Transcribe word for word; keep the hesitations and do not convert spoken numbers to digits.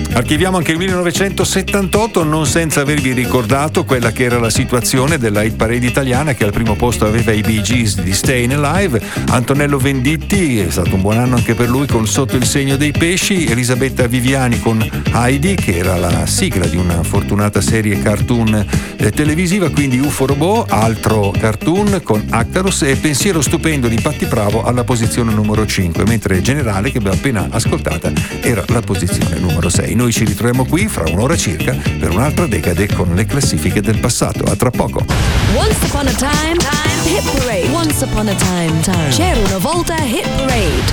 Archiviamo anche il millenovecentosettantotto, non senza avervi ricordato quella che era la situazione della hit parade italiana, che al primo posto aveva i Bee Gees di Stayin' Alive, Antonello Venditti, è stato un buon anno anche per lui con Sotto il segno dei pesci, Elisabetta Viviani con Heidi, che era la sigla di una fortunata serie cartoon eh, televisiva, quindi U F O Robot, altro cartoon con Actaros, e Pensiero stupendo di Patti Bravo alla posizione numero cinque, mentre Generale, che abbiamo appena ascoltata, era la posizione numero sei. Noi ci ritroviamo qui fra un'ora circa per un'altra decade con le classifiche del passato. A tra poco. Once upon a time, time, hit parade. Once upon a time, time. C'era una volta hit parade.